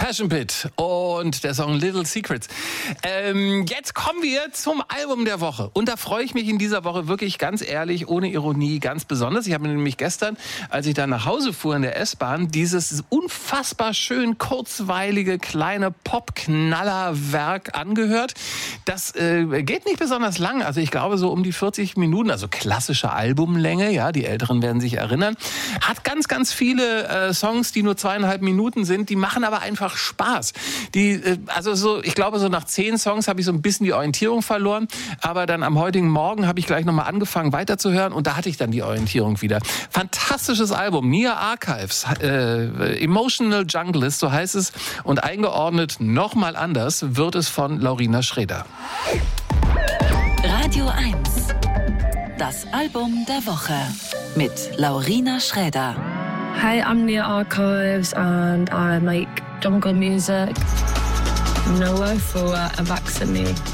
Passion Pit und der Song Little Secrets. Jetzt kommen wir zum Album der Woche. Und da freue ich mich in dieser Woche wirklich ganz ehrlich, ohne Ironie, ganz besonders. Ich habe mir nämlich gestern, als ich dann nach Hause fuhr in der S-Bahn, dieses unfassbar schön kurzweilige kleine Pop-Knallerwerk angehört. Das geht nicht besonders lang. Also ich glaube so um die 40 Minuten, also klassische Albumlänge. Ja, die Älteren werden sich erinnern. Hat ganz, ganz viele Songs, die nur 2,5 Minuten sind. Die machen aber einfach Spaß. Ich glaube, so nach 10 Songs habe ich so ein bisschen die Orientierung verloren. Aber dann am heutigen Morgen habe ich gleich nochmal angefangen weiterzuhören und da hatte ich dann die Orientierung wieder. Fantastisches Album, Nia Archives, Emotional Junglist, so heißt es. Und eingeordnet nochmal anders wird es von Laurina Schroeder. Radio 1, das Album der Woche mit Laurina Schroeder. Hey, I'm Nia Archives and I make jungle music. No for a vaccine.